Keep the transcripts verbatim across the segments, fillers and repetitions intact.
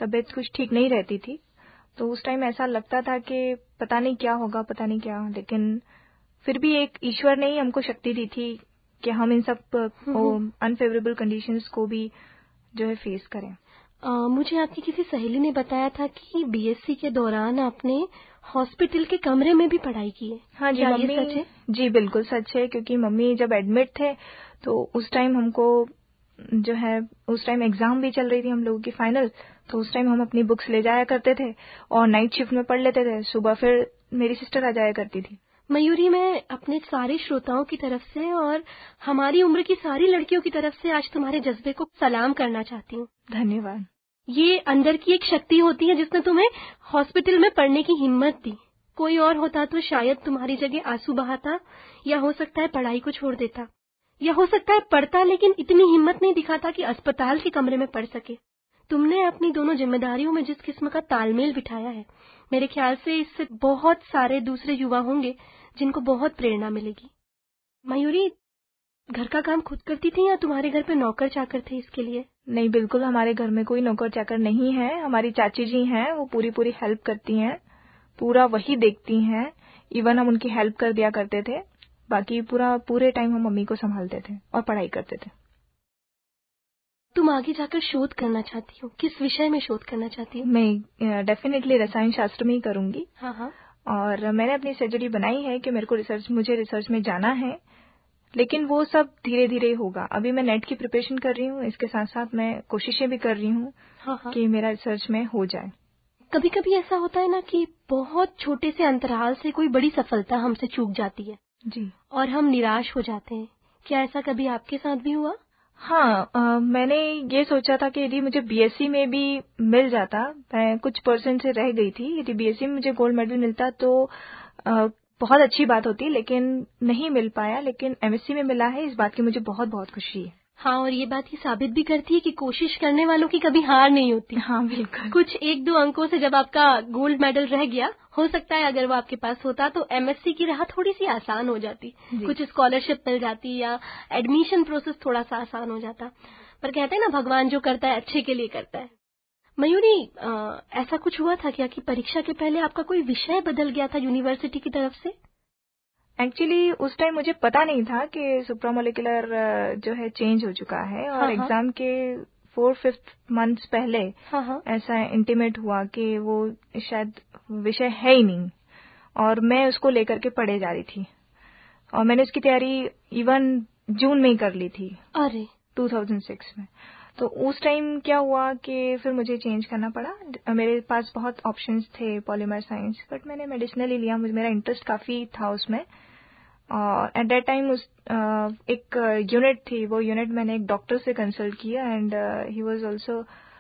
तबीयत कुछ ठीक नहीं रहती थी। तो उस टाइम ऐसा लगता था कि पता नहीं क्या होगा, पता नहीं क्या, लेकिन फिर भी एक ईश्वर ने ही हमको शक्ति दी थी कि हम इन सब अनफेवरेबल कंडीशंस को भी जो है फेस करें। आ, मुझे आपकी किसी सहेली ने बताया था कि बीएससी के दौरान आपने हॉस्पिटल के कमरे में भी पढ़ाई की है। हाँ जी, क्या मम्मी, ये सच है? जी बिल्कुल सच है, क्योंकि मम्मी जब एडमिट थे तो उस टाइम हमको जो है, उस टाइम एग्जाम भी चल रही थी हम लोगों की फाइनल, तो उस टाइम हम अपनी बुक्स ले जाया करते थे और नाइट शिफ्ट में पढ़ लेते थे, सुबह फिर मेरी सिस्टर आ जाया करती थी। मयूरी, मैं अपने सारे श्रोताओं की तरफ से और हमारी उम्र की सारी लड़कियों की तरफ से आज तुम्हारे जज्बे को सलाम करना चाहती हूँ। धन्यवाद। ये अंदर की एक शक्ति होती है जिसने तुम्हें हॉस्पिटल में पढ़ने की हिम्मत दी। कोई और होता तो शायद तुम्हारी जगह आंसू बहाता, या हो सकता है पढ़ाई को छोड़ देता, या हो सकता है पढ़ता लेकिन इतनी हिम्मत नहीं दिखाता कि अस्पताल के कमरे में पढ़ सके। तुमने अपनी दोनों जिम्मेदारियों में जिस किस्म का तालमेल बिठाया है, मेरे ख्याल से इससे बहुत सारे दूसरे युवा होंगे जिनको बहुत प्रेरणा मिलेगी। मयूरी, घर का काम खुद करती थी या तुम्हारे घर पे नौकर चाकर थे इसके लिए? नहीं, बिल्कुल हमारे घर में कोई नौकर चाकर नहीं है। हमारी चाची जी हैं, वो पूरी पूरी हेल्प करती हैं, पूरा वही देखती हैं। इवन हम उनकी हेल्प कर दिया करते थे, बाकी पूरा पूरे टाइम हम मम्मी को संभालते थे और पढ़ाई करते थे। तुम आगे जाकर शोध करना चाहती हो? किस विषय में शोध करना चाहती हो? मैं डेफिनेटली रसायन शास्त्र में ही करूंगी। हाँ हाँ। और मैंने अपनी सर्जरी बनाई है कि मेरे को रिसर्च मुझे रिसर्च में जाना है, लेकिन वो सब धीरे धीरे होगा। अभी मैं नेट की प्रिपरेशन कर रही हूँ, इसके साथ साथ मैं कोशिशें भी कर रही हूँ हाँ हाँ। कि मेरा रिसर्च में हो जाए। कभी कभी ऐसा होता है ना कि बहुत छोटे से अंतराल से कोई बड़ी सफलता हमसे चूक जाती है जी, और हम निराश हो जाते हैं। क्या ऐसा कभी आपके साथ भी हुआ? हाँ, आ, मैंने ये सोचा था कि यदि मुझे बीएससी में भी मिल जाता, मैं कुछ परसेंट से रह गई थी, यदि बीएससी में मुझे गोल्ड मेडल मिलता तो आ, बहुत अच्छी बात होती, लेकिन नहीं मिल पाया। लेकिन एमएससी में मिला है, इस बात की मुझे बहुत बहुत खुशी है। हाँ, और ये बात ये साबित भी करती है कि कोशिश करने वालों की कभी हार नहीं होती। हाँ बिल्कुल। कुछ एक दो अंकों से जब आपका गोल्ड मेडल रह गया, हो सकता है अगर वो आपके पास होता तो एमएससी की राह थोड़ी सी आसान हो जाती, कुछ स्कॉलरशिप मिल जाती या एडमिशन प्रोसेस थोड़ा सा आसान हो जाता। पर कहते हैं ना, भगवान जो करता है अच्छे के लिए करता है। मयूरी, आ, ऐसा कुछ हुआ था क्या कि परीक्षा के पहले आपका कोई विषय बदल गया था यूनिवर्सिटी की तरफ से? एक्चुअली उस टाइम मुझे पता नहीं था कि सुप्रामोलिकुलर जो है चेंज हो चुका है, और हाँ, एग्जाम हाँ. के फोर फिफ्थ मंथ्स पहले हाँ, हाँ. ऐसा इंटीमेट हुआ कि वो शायद विषय है ही नहीं, और मैं उसको लेकर के पढ़े जा रही थी, और मैंने उसकी तैयारी इवन जून में ही कर ली थी। अरे, दो हज़ार छह में। तो उस टाइम क्या हुआ कि फिर मुझे चेंज करना पड़ा। मेरे पास बहुत ऑप्शंस थे पॉलीमर साइंस, बट मैंने मेडिसिनल ही लिया, मुझे मेरा इंटरेस्ट काफी था उसमें। और एट दैट टाइम उस uh, एक यूनिट uh, थी, वो यूनिट मैंने एक डॉक्टर से कंसल्ट किया, and he was also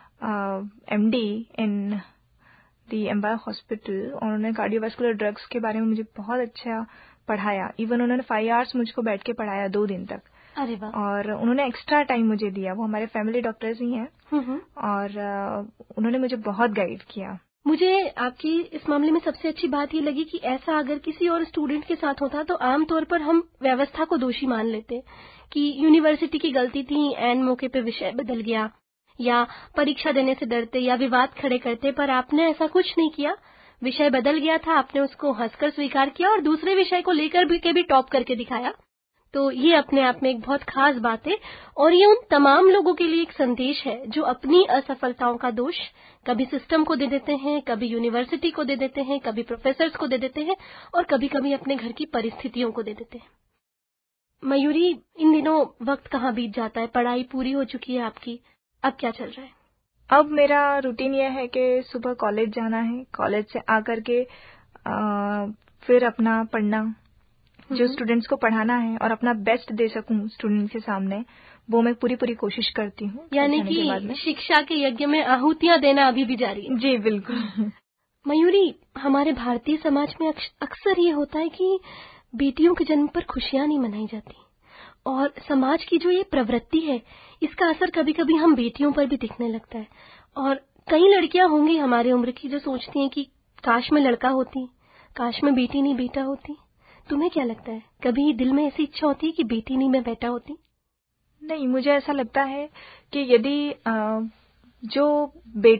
MD in the एम्बायर hospital, और उन्होंने कार्डियोवास्कुलर ड्रग्स के बारे में मुझे बहुत अच्छा पढ़ाया। इवन उन्होंने फाइव आवर्स मुझको बैठ के पढ़ाया, दो दिन तक। अरे वाह। और उन्होंने एक्स्ट्रा टाइम मुझे दिया, वो हमारे फैमिली डॉक्टर्स ही हैं, और uh, उन्होंने मुझे बहुत गाइड किया। मुझे आपकी इस मामले में सबसे अच्छी बात ये लगी कि ऐसा अगर किसी और स्टूडेंट के साथ होता तो आमतौर पर हम व्यवस्था को दोषी मान लेते कि यूनिवर्सिटी की गलती थी, एन मौके पे विषय बदल गया, या परीक्षा देने से डरते या विवाद खड़े करते। पर आपने ऐसा कुछ नहीं किया, विषय बदल गया था, आपने उसको हंसकर स्वीकार किया और दूसरे विषय को लेकर भी के भी टॉप करके दिखाया। तो ये अपने आप में एक बहुत खास बात है, और ये उन तमाम लोगों के लिए एक संदेश है जो अपनी असफलताओं का दोष कभी सिस्टम को दे देते हैं, कभी यूनिवर्सिटी को दे देते हैं, कभी प्रोफेसर्स को दे देते हैं, और कभी कभी अपने घर की परिस्थितियों को दे देते हैं। मयूरी, इन दिनों वक्त कहाँ बीत जाता है, पढ़ाई पूरी हो चुकी है आपकी, अब क्या चल रहा है? अब मेरा रूटीन यह है कि सुबह कॉलेज जाना है, कॉलेज से आकर के आ, फिर अपना पढ़ना, जो स्टूडेंट्स को पढ़ाना है और अपना बेस्ट दे सकूं स्टूडेंट्स के सामने, वो मैं पूरी पूरी कोशिश करती हूँ। यानी कि शिक्षा के यज्ञ में आहुतियां देना अभी भी जारी है? जी बिल्कुल। मयूरी, हमारे भारतीय समाज में अक्सर ये होता है कि बेटियों के जन्म पर खुशियां नहीं मनाई जाती, और समाज की जो ये प्रवृत्ति है इसका असर कभी कभी हम बेटियों पर भी दिखने लगता है। और कई लड़कियां होंगी हमारे उम्र की जो सोचती हैं कि काश मैं लड़का होती, काश मैं बेटी नहीं बेटा होती। तुम्हें क्या लगता है, कभी दिल में ऐसी इच्छा होती है कि बेटी नहीं मैं बेटा होती? नहीं, मुझे ऐसा लगता है कि यदि जो बेटी